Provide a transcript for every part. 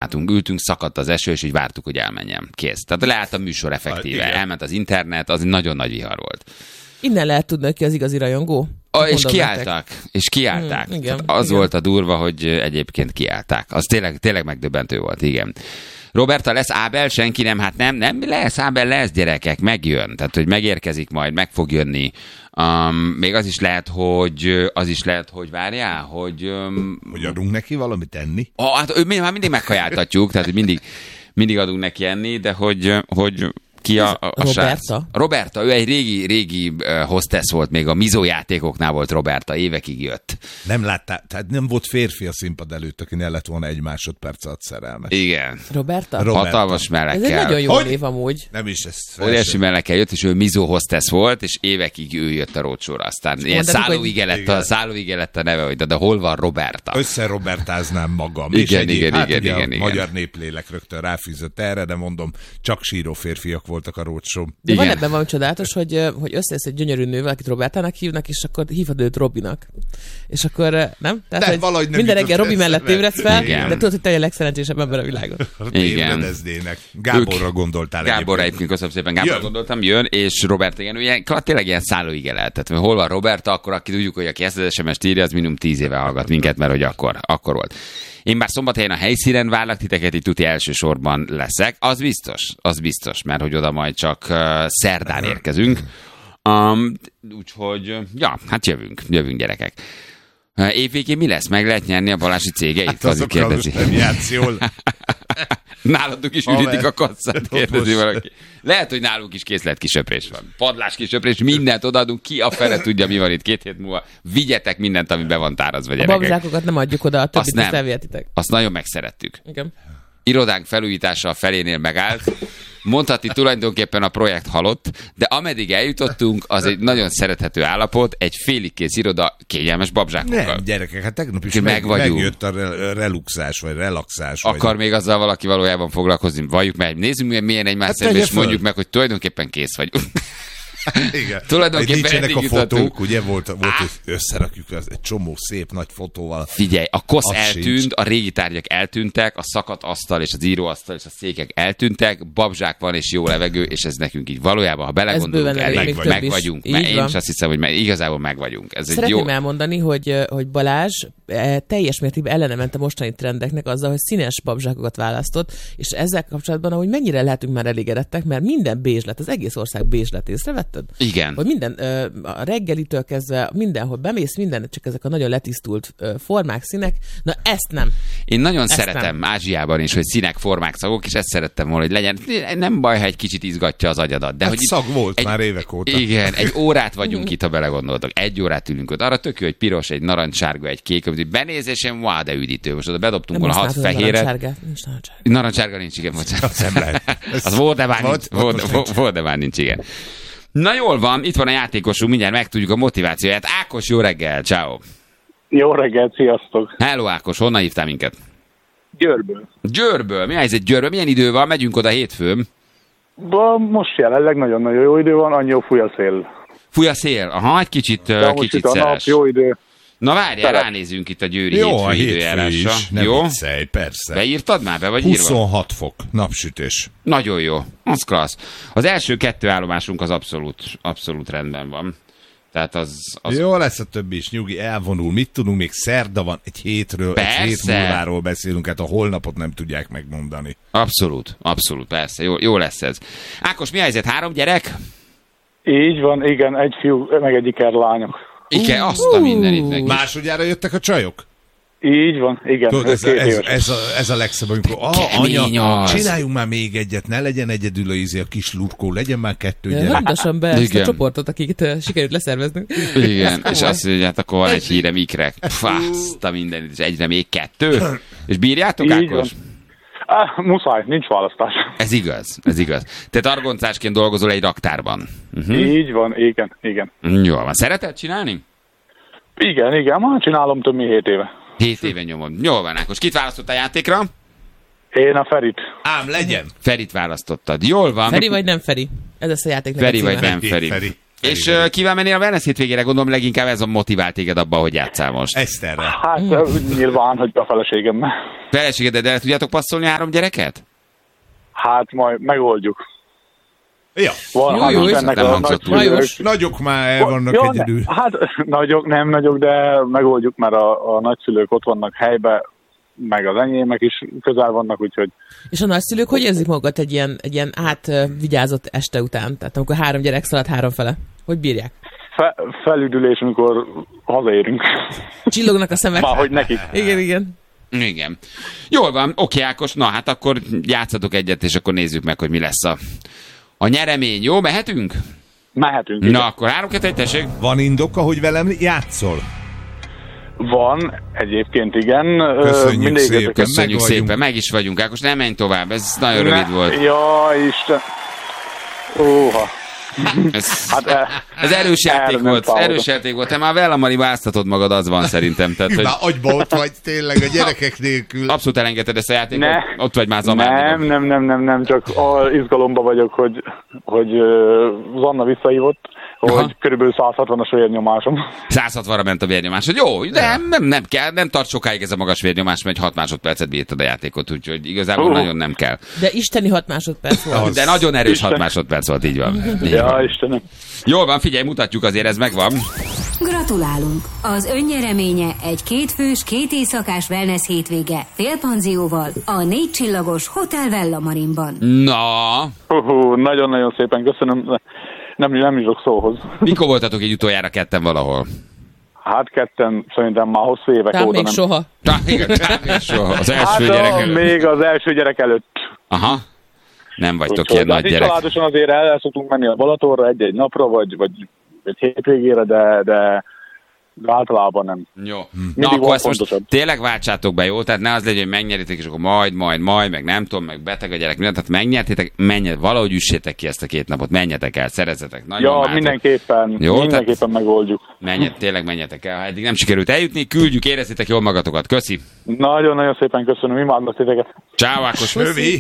csináltunk, ültünk, szakadt az eső, és így vártuk, hogy elmenjem. Kész. Tehát leállt a műsor effektíve. Elment az internet, az egy nagyon nagy vihar volt. Innen lehet tudni, ki az igazi rajongó. És kiállták. Igen, az volt a durva, hogy egyébként kiállták. Az tényleg megdöbbentő volt, igen. Roberta, lesz Ábel? Senki nem? Hát nem lesz Ábel, lesz gyerekek, megjön. Tehát, hogy megérkezik majd, meg fog jönni. Még az is lehet, hogy várjál, hogy... Hogy adunk neki valamit enni? Hát már mindig meghajáltatjuk, tehát mindig adunk neki enni, de hogy ki a Roberta? Roberta, ő egy régi hostess volt, még a Mizó játékoknál volt Roberta, évekig jött. Nem láttál, tehát nem volt férfi a színpad előtt, aki ne lett volna egy másodperc alatt szerelmes. Igen. Roberta? Hatalmas mellekkel. Ez egy nagyon jó név amúgy. Nem is ezt. Óriási mellekkel jött, és ő Mizó hostess volt, és évekig ő jött a rócsóra. Aztán ilyen szállóige lett a neve, hogy de hol van Roberta? Összerobertáznám magam. Igen. Magyar néplélek rögtön ráfűzött erre, de mondom, csak síró férfiak voltak a rócsóm. De van ebben valami csodálatos, hogy összejössz egy gyönyörű nővel, akit Robertának hívnak, és akkor hívod őt Robinak. És akkor nem? Tehát, hogy minden reggel Robi mellett ébredsz fel, de tudod, hogy te a legszerencsésebb ember a világon. Igen. Gáborra gondoltál. Gáborra egyébként, köszönöm szépen, Gáborra gondoltam, jön, és Robert, igen, ugye, tényleg ilyen szállóige lehet. Tehát hol van Roberta, akkor aki tudjuk, hogy aki ezt az SMS-t írja, az minimum 10 éve hallgat minket, mert hogy akkor volt. Én bár Szombathelyen a helyszínen várlak titeket, itt tuti elsősorban leszek. Az biztos, mert hogy oda majd csak szerdán érkezünk. Úgyhogy, hát jövünk gyerekek. Évvégén mi lesz? Meg lehet nyerni a Balási cégeit? Hát azokkal nem játsz jól. Nálatok is ürítik a kasszát, kérdezi valaki. Lehet, hogy nálunk is készletkisöprés van. Padlás kisöprés, mindent odaadunk, ki a fele tudja, mi van itt 2 hét múlva. Vigyetek mindent, ami be van tárazva, gyerekek. A babzsákokat nem adjuk oda, a többit azt elvihetitek. Azt nagyon megszerettük. Igen. Irodánk felújítása a felénél megállt. Mondhatni tulajdonképpen a projekt halott, de ameddig eljutottunk, az egy nagyon szerethető állapot, egy félig kész iroda kényelmes babzsákokkal. Nem, gyerekek, hát tegnap is megjött a reluxás, vagy relaxás. Akar még azzal valaki valójában foglalkozni? Valljuk meg, nézzünk milyen egymás szembe, és mondjuk meg, hogy tulajdonképpen kész vagyunk. Igen. Tulajdonképpen nincsenek a fotók, ugye volt összerakjuk egy csomó szép nagy fotóval. Figyelj, a kosz eltűnt, a régi tárgyak eltűntek, a szakadt asztal és az íróasztal és a székek eltűntek, babzsák van és jó levegő, és ez nekünk így valójában, ha belegondolunk, meg vagyunk. Mert én is azt hiszem, hogy igazából meg vagyunk. Szeretném elmondani, hogy Balázs teljes mértékben ellene ment a mostani trendeknek azzal, hogy színes babzsákokat választott, és ezzel kapcsolatban, hogy mennyire lehetünk már elégedettek, mert minden bézs lett, az egész ország bézs lett, észrevetted? Igen. Hogy minden, a reggelitől kezdve mindenhol bemész, minden, csak ezek a nagyon letisztult formák, színek, na ezt nem. Én nagyon szeretem Ázsiában is, hogy színek, formák, szagok, és ezt szerettem volna, hogy legyen. Nem baj, ha egy kicsit izgatja az agyadat. De hát hogy szag volt már évek óta. Igen, egy órát vagyunk itt, ha belegondoltok. 1 órát ülünk ott. Arra tök jó, egy piros, egy narancssárga, egy kék, hogy benézésen, wow, de üdítő. Most oda bedobtunk volna 6 fehéret. Narancsárga nincs, igen, bocsánat. Az volt, de már nincs, igen. Na jól van, itt van a játékosunk, mindjárt megtudjuk a motivációját. Ákos, jó reggel, ciao. Jó reggel, sziasztok. Hello Ákos, honnan hívtál minket? Győrből. Mi a helyzet Győrből? Milyen idő van? Megyünk oda hétfőn. Most jelenleg nagyon-nagyon jó idő van, annyi fúj a szél. Fúj a szél? Aha, egy kicsit a nap, jó idő. Na várjál, ránézünk itt a győri hétfő időjárásra. Jó, viccelj, persze. Beírtad már? Be vagy 26 fok, napsütés. Nagyon jó, az klassz. Az első 2 állomásunk az abszolút rendben van. Tehát az... Jó lesz a többi is, nyugi, elvonul. Mit tudunk, még szerda van, egy hétről, egy hét múlváról beszélünk, hát a holnapot nem tudják megmondani. Abszolút, persze, jó lesz ez. Ákos, mi a helyzet? 3 gyerek? Így van, igen, egy fiú, meg egy ikerlányok. Igen, azt a mindenit neki. Másodjára jöttek a csajok? Így van, igen. Tudod, ez a legszebb, amikor anya, csináljunk már még egyet, ne legyen egyedül a kis lurkó, legyen már 2 gyerek. Mondassam be ezt a csoportot, akiket sikerült leszerveznünk. Igen, és azt mondja, hát akkor van egy hírem ikrek. Azt a mindenit, és egyre még 2. És bírjátok, Ákos? Muszáj, nincs választás. Ez igaz. Te targoncásként dolgozol egy raktárban. Így van, igen. Jó van. Szereted csinálni? Igen, már csinálom több mint 7 éve. 7 éve nyomod. Jól van, Ákos. Kit választott a játékra? Én a Ferit. Ám legyen. Ferit választottad. Jól van. Feri vagy nem Feri? Ez lesz a játék. Feri vagy nem Feri. És kíván menni a wellness hétvégére? Gondolom leginkább ez a motivál téged abban, hogy játsszál most. Eszterre. Hát nyilván, hogy a feleségemmel. Feleséged, de el tudjátok passzolni 3 gyereket? Hát majd megoldjuk. Ja. Van, jó, ennek nem a hangzott Nagyok már el vannak egyedül. Hát nagyok, nem nagyok, de megoldjuk, mert a nagyszülők ott vannak helyben, meg az enyémek is közel vannak, úgyhogy... És a nagyszülők hogy érzik magukat egy ilyen átvigyázott este után? Tehát amikor 3 gyerek szaladt 3 fele. Hogy bírják? Felüdülés, amikor hazaérünk. Csillognak a szemek. Már hogy nekik. Igen. Igen. Jól van, oké Ákos, na hát akkor játszatok egyet, és akkor nézzük meg, hogy mi lesz a nyeremény. Jó, mehetünk? Mehetünk. Na, akkor 3-2-1, tessék. Van indoka, hogy velem játszol? Van, egyébként igen. Köszönjük szépen. Köszönjük szépen, meg is vagyunk. Ákos, nem menj tovább, ez nagyon rövid volt. Ja, Isten. Óha. Ez erős játék volt. Te már Vellamari választatod magad, az van szerintem. Tehát, hogy... Már agyba ott vagy tényleg a gyerekek nélkül. Abszolút elengedted ezt a játékot? Ott vagy már zamárban. Nem, csak izgalomba vagyok, hogy Zanna visszahívott, hogy körülbelül 160-as vérnyomásom. 160-ra ment a vérnyomásod. Jó, de nem kell, nem tart sokáig ez a magas vérnyomás, mert 6 másodpercet bírtad a játékot, úgyhogy igazából nagyon nem kell. De isteni 6 másodperc volt. De nagyon erős 6 másodperc volt, így van. Ja, Istenem. Jól van, figyelj, mutatjuk azért, ez megvan. Gratulálunk! Az önnyereménye egy 2 fős, 2 éjszakás wellness hétvége félpanzióval a 4 csillagos Hotel Vellamarinban. Na! Nagyon-nagyon szépen köszönöm. Nem jutok szóhoz. Mikor voltatok egy utoljára ketten valahol? Hát ketten szerintem már hosszú évek Tám óta még nem. soha. Még soha. Az első gyerek előtt. Még az első gyerek előtt. Aha. Nem vagytok ilyen nagy gyerek. Családosan azért el szoktunk menni a Balatonra egy napra, vagy egy hétvégére, de általában nem. Jó. Na akkor ezt most tényleg váltsátok be, jó? Tehát ne az legyen, hogy megnyeritek, és akkor majd, meg nem tudom, meg beteg a gyerek, mindent. Tehát megnyertétek, valahogy üssétek ki ezt a 2 napot, menjetek el, szerezzetek. Nagyon mindenképpen. Jó, mindenképpen megoldjuk. Tényleg menjetek el. Ha eddig nem sikerült eljutni, küldjük, érezzétek jól magatokat. Köszi. Nagyon-nagyon szépen köszönöm, imádnak titeket. Ciao, Ákos.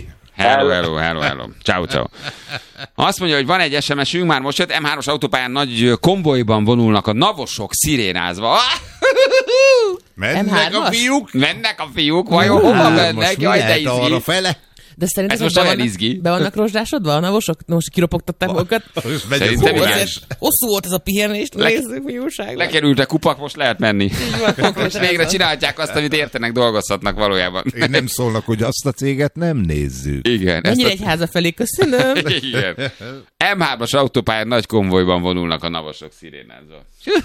Hello. Ciao. Azt mondja, hogy van egy SMS-ünk, már most jött, M3-os autópályán nagy konvojban vonulnak a navosok szirénázva. Mennek a fiúk, vajon hova mennek? Jaj, de izgi. Arra fele? De szerintem ez most olyan izgi. Be vannak rozsdásodva a navosok? Most kiropogtatták magukat? Szerintem igen. Hosszú volt ez a pihenést, nézzük, mi újság. Lekerült a kupak, most lehet menni. Most végre csinálják azt, amit értenek, dolgozhatnak valójában. Én nem szólnak, hogy azt a céget nem nézzük. Igen. Mennyire egy háza felé, köszönöm. Igen. M3-as autópályán nagy konvojban vonulnak a navosok szirénázva.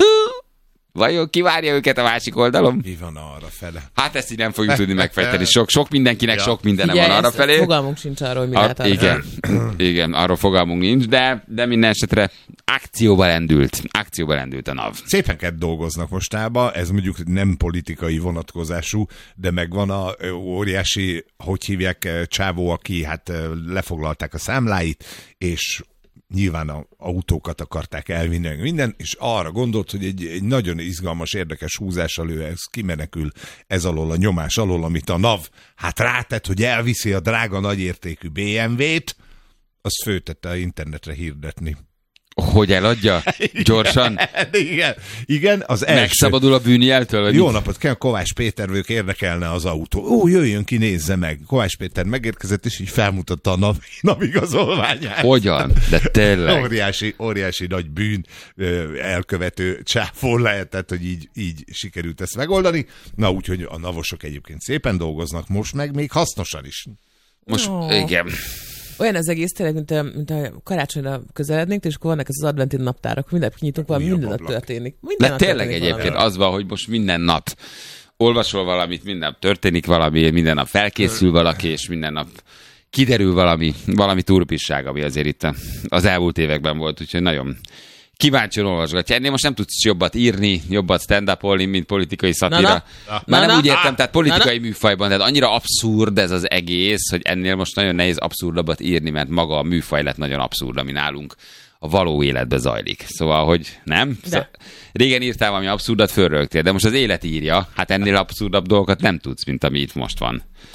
Vajon kivárja őket a másik oldalon? Mi van arra fele? Hát ezt így nem fogjuk tudni megfejteni. Sok mindenkinek sok mindene van arra felé. Fogalmunk sincs arról, hogy mi lehet arra. Igen, arról fogalmunk nincs, de minden esetre akcióba lendült a NAV. Szépen dolgoznak mostában, ez mondjuk nem politikai vonatkozású, de megvan a óriási, hogy hívják, csávó, aki hát lefoglalták a számláit, és nyilván az autókat akarták elvinni, minden, és arra gondolt, hogy egy nagyon izgalmas, érdekes húzással ő kimenekül ez alól a nyomás alól, amit a NAV hát rátett, hogy elviszi a drága nagyértékű BMW-t, azt föltette a internetre hirdetni. Hogy eladja? Gyorsan? Igen, az első. Megszabadul a bűnjeltől? Jó napot kell, Kovács Péter, ők érdekelne az autó. Jöjjön ki, nézze meg. Kovács Péter megérkezett, és így felmutatta a navigazolványát. Hogyan? De tényleg. Óriási nagy bűn elkövető csáfon lehetett, hogy így sikerült ezt megoldani. Na, úgyhogy a navosok egyébként szépen dolgoznak most, meg még hasznosan is. Most, igen. Olyan az egész tényleg, mint a karácsonyra közelednénk, és akkor vannak ez az adventi naptárak, minden nap kinyitunk valami, minden nap történik. De tényleg egyébként az van, hogy most minden nap olvasol valamit, minden nap történik valami, minden nap felkészül valaki, és minden nap kiderül valami turpisság, ami azért itt az elmúlt években volt, úgyhogy nagyon kíváncsian olvasgatja. Ennél most nem tudsz jobbat írni, jobbat stand-upolni, mint politikai szatira. Már nem úgy értem, tehát politikai műfajban, tehát annyira abszurd ez az egész, hogy ennél most nagyon nehéz abszurdabbat írni, mert maga a műfaj lett nagyon abszurd, ami nálunk a való életbe zajlik. Szóval, hogy nem? Régen írtál valami abszurdat, fölrögtél, de most az élet írja. Hát ennél abszurdabb dolgokat nem tudsz, mint ami itt most van.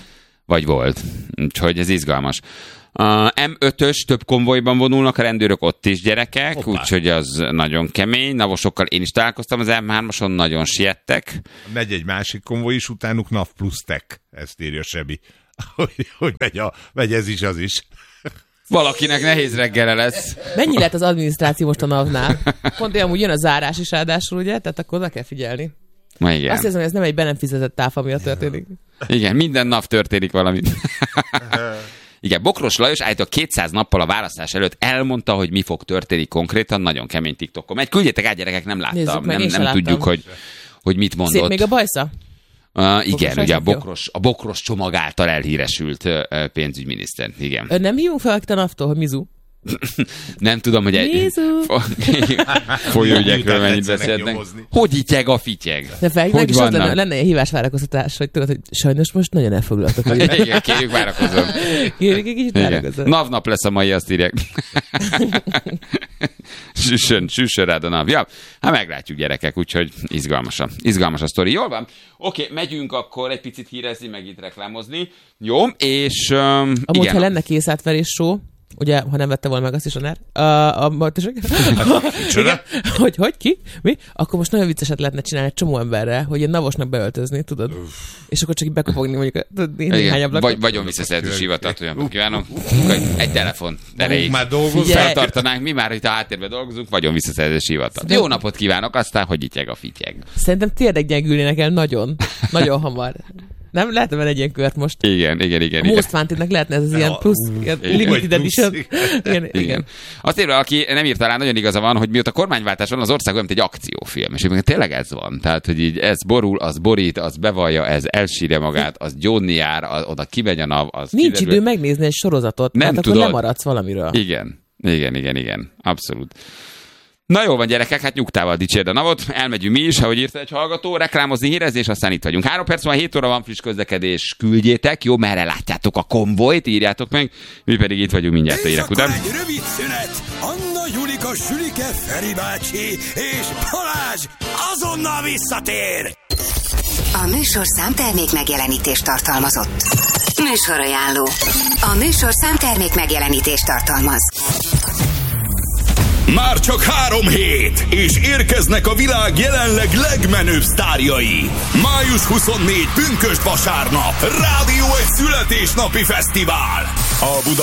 Vagy volt. Úgyhogy ez izgalmas. M5-ös több konvojban vonulnak a rendőrök, ott is gyerekek, úgyhogy az nagyon kemény. Navosokkal én is találkoztam az M3-oson, nagyon siettek. Megy egy másik konvoj is, utánuk NAV plusz tech, ezt írja Sebi. Hogy megy ez is, az is. Valakinek nehéz reggele lesz. Mennyi lehet az adminisztráció most a NAV-nál? Pont olyan, úgy jön a zárás is ráadásul, ugye? Tehát akkor oda kell figyelni. Igen. Azt hiszem, hogy ez nem egy be nem fizetett táfa miatt történik. Igen, minden nap történik valamit. Igen, Bokros Lajos állítólag 200 nappal a választás előtt elmondta, hogy mi fog történni konkrétan, nagyon kemény TikTokon. Mert küldjétek át, gyerekek, nem láttam. Nézzük, nem tudjuk, hogy mit mondott. Szép még a bajsza? Igen, ugye a Bokros csomag által elhíresült pénzügyminiszter. Igen. Nem hívunk fel a NAV-tól, hogy Mizu? Nem tudom, hogy egy folyóügyekről mennyit beszélnek. Hogy ityeg a fityeg? Hogy vannak? Lenne egy hívásvárakoztatás, hogy tudod, hogy sajnos most nagyon elfoglaltak. Igen, kérjük várakozom. Kérjük egy kicsit várakozom. NAV-nap lesz a mai, azt írják. Süssön rád a NAV. Ja, hát meglátjuk, gyerekek, úgyhogy izgalmas a sztori. Jól van? Oké, megyünk akkor egy picit hírezni, meg itt reklámozni. Jó, és amúgy, ha lenne készátverés show, ugye, ha nem vette volna meg azt is a NER, hogy ki? Mi? Akkor most nagyon vicceset lehetne csinálni egy csomó emberre, hogy ilyen navosnak beöltözni, tudod? És akkor csak így bekopogni mondjuk néhány ablakot. Vagyon visszaszerzős hivatat, olyan kívánok. Egy telefon erejéig feltartanánk, mi már itt a háttérben dolgozunk, vagyon visszaszerzős hivatat. Jó napot kívánok, aztán hogy ityeg a fityeg. Szerintem tényleg gyengülnének el nagyon hamar. Nem lehetne vele egy ilyen kört most. Igen. Most Wanted-nek lehetne ez az ilyen plusz, limited edition. Igen. Azt írja, aki nem írt talán, nagyon igaza van, hogy mióta kormányváltás van, az ország olyan, mint egy akciófilm. És tényleg ez van. Tehát, hogy így ez borul, az borít, az bevallja, ez elsírja magát, az gyónni jár, oda kimegy a NAV. Nincs idő megnézni egy sorozatot, nem mert akkor lemaradsz valamiről. Igen. Abszolút. Na jó van, gyerekek, hát nyugtával dicsérd a NAV-ot, elmegyünk mi is, ahogy írta egy hallgató, reklámozni, hírezés, aztán itt vagyunk. 3 perc van, 7 óra van, friss közlekedés, küldjétek, jó, merre látjátok a konvojt, írjátok meg, mi pedig itt vagyunk mindjárt a hírek után. Egy rövid szünet, Anna, Julika, Sülike, Feri bácsi és Balázs azonnal visszatér! A műsor számtermék megjelenítést tartalmazott. Műsorajánló. A műsor számtermék megjelenítést tartalmaz. Már csak 3 hét, és érkeznek a világ jelenleg legmenőbb sztárjai. Május 24, pünkösd vasárnap, Rádió egy születésnapi fesztivál. A